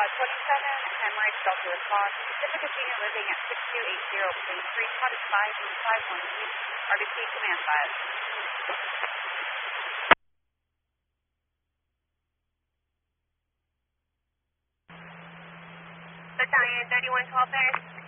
27, Hemorrhage, Delta response. Pacific senior living at 6280 Plain Street, cottage 5151 RBC command 5. Battalion 3112 Paris.